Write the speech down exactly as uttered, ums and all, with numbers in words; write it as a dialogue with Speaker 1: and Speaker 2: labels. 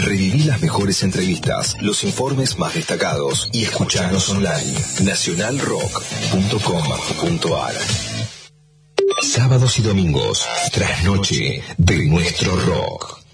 Speaker 1: Reviví las mejores entrevistas, los informes más destacados y escuchanos online. nacional rock punto com punto a r. Sábados y domingos, trasnoche de nuestro rock.